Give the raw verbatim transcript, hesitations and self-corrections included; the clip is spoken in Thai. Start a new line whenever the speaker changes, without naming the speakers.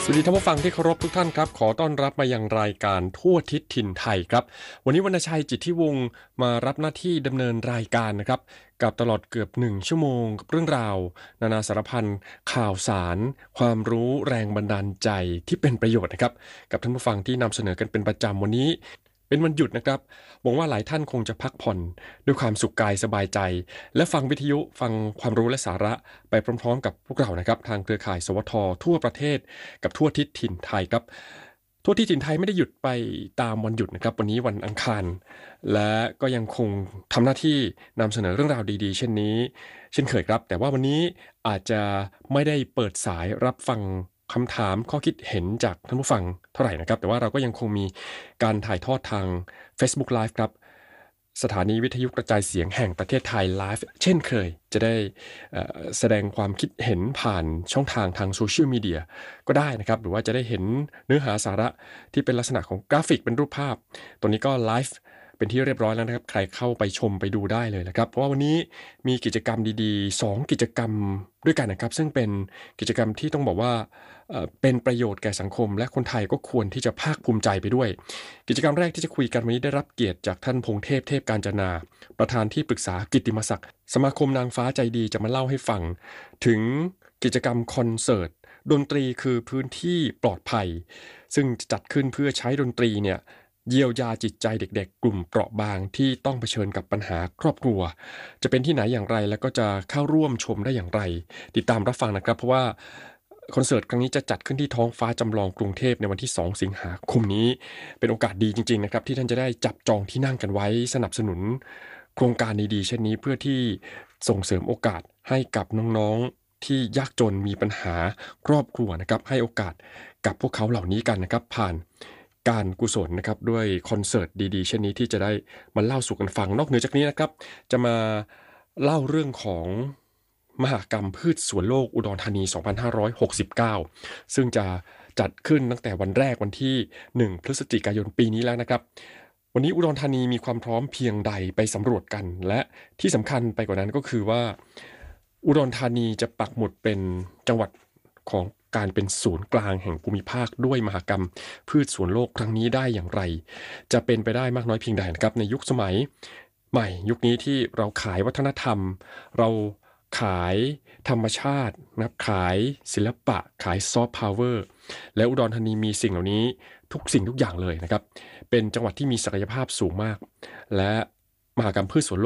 สวัสดีท่านผู้ฟังที่เคารพทุกท่านครับขอต้อนรับมายังรายการทั่วทิศถิ่นไทยครับวันนี้วรรณชัยจิตรทิวงศ์มารับหน้าที่ดำเนินรายการนะครับกับตลอดเกือบหนึ่งชั่วโมงกับเรื่องราวนานาสารพันข่าวสารความรู้แรงบันดาลใจที่เป็นประโยชน์นะครับกับท่านผู้ฟังที่นำเสนอกันเป็นประจำวันนี้เป็นวันหยุดนะครับหวังว่าหลายท่านคงจะพักผ่อนด้วยความสุขกายสบายใจและฟังวิทยุฟังความรู้และสาระไปพร้อมๆกับพวกเรานะครับทางเครือข่ายสวททั่วประเทศกับทั่วทิศถิ่นไทยครับทั่วทิศถิ่นไทยไม่ได้หยุดไปตามวันหยุดนะครับวันนี้วันอังคารและก็ยังคงทำหน้าที่นำเสนอเรื่องราวดีๆเช่นนี้เช่นเคยครับแต่ว่าวันนี้อาจจะไม่ได้เปิดสายรับฟังคำถามข้อคิดเห็นจากท่านผู้ฟังเท่าไหร่นะครับแต่ว่าเราก็ยังคงมีการถ่ายทอดทาง Facebook Live ครับสถานีวิทยุกระจายเสียงแห่งประเทศไทยไลฟ์เช่นเคยจะได้แสดงความคิดเห็นผ่านช่องทางทางโซเชียลมีเดียก็ได้นะครับหรือว่าจะได้เห็นเนื้อหาสาระที่เป็นลักษณะของกราฟิกเป็นรูปภาพตัวนี้ก็ไลฟ์เป็นที่เรียบร้อยแล้วนะครับใครเข้าไปชมไปดูได้เลยนะครับเพราะว่าวันนี้มีกิจกรรมดีๆสองกิจกรรมด้วยกันนะครับซึ่งเป็นกิจกรรมที่ต้องบอกว่าเป็นประโยชน์แก่สังคมและคนไทยก็ควรที่จะภาคภูมิใจไปด้วยกิจกรรมแรกที่จะคุยกันวันนี้ได้รับเกียรติจากท่านพงเทพเทพกาญจนาประธานที่ปรึกษากิตติมศักดิ์สมาคมนางฟ้าใจดีจะมาเล่าให้ฟังถึงกิจกรรมคอนเสิร์ตดนตรีคือพื้นที่ปลอดภัยซึ่งจัดขึ้นเพื่อใช้ดนตรีเนี่ยเยียวยาจิตใจเด็กๆกลุ่มเปราะบางที่ต้องเผชิญกับปัญหาครอบครัวจะเป็นที่ไหนอย่างไรแล้วก็จะเข้าร่วมชมได้อย่างไรติดตามรับฟังนะครับเพราะว่าคอนเสิร์ตครั้งนี้จะจัดขึ้นที่ท้องฟ้าจำลองกรุงเทพในวันที่สองสิงหาคมนี้เป็นโอกาสดีจริงๆนะครับที่ท่านจะได้จับจองที่นั่งกันไว้สนับสนุนโครงการดีๆเช่นนี้เพื่อที่ส่งเสริมโอกาสให้กับน้องๆที่ยากจนมีปัญหาครอบครัวนะครับให้โอกาสกับพวกเขาเหล่านี้กันนะครับผ่านการกุศลนะครับด้วยคอนเสิร์ตดีๆเช่นนี้ที่จะได้มาเล่าสู่กันฟังนอกเหนือจากนี้นะครับจะมาเล่าเรื่องของมหกรรมพืชสวนโลกอุดรธานีสองพันห้าร้อยหกสิบเก้าซึ่งจะจัดขึ้นตั้งแต่วันแรกวันที่หนึ่งพฤศจิกายนปีนี้แล้วนะครับวันนี้อุดรธานีมีความพร้อมเพียงใดไปสำรวจกันและที่สำคัญไปกว่านั้นก็คือว่าอุดรธานีจะปักหมุดเป็นจังหวัดของการเป็นศูนย์กลางแห่งภูมิภาคด้วยมหกรรมพืชสวนโลกครั้งนี้ได้อย่างไรจะเป็นไปได้มากน้อยเพียงใดนะครับในยุคสมัยใหม่ยุคนี้ที่เราขายวัฒนธรรมเราขายธรรมชาตินะครับขายศิลปะขายซอฟต์พาวเวอร์และอุดรธานีมีสิ่งเหล่านี้ทุกสิ่งทุกอย่างเลยนะครับเป็นจังหวัดที่มีศักยภาพสูงมากและมหกรรมพืชสวนโลก